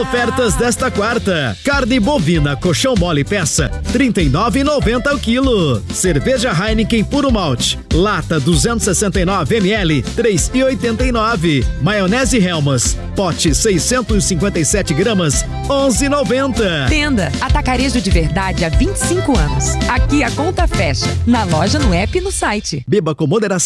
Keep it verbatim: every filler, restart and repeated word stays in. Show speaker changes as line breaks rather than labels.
Ofertas desta quarta: carne bovina colchão mole peça trinta e nove reais e noventa centavos o quilo. Cerveja Heineken puro malte lata duzentos e sessenta e nove mililitros três reais e oitenta e nove centavos. Maionese Hellmann's pote seiscentos e cinquenta e sete gramas onze reais e noventa centavos.
Tenda Atacarejo de Verdade há vinte e cinco anos. Aqui a conta fecha na loja, no app e no site.
Beba com moderação.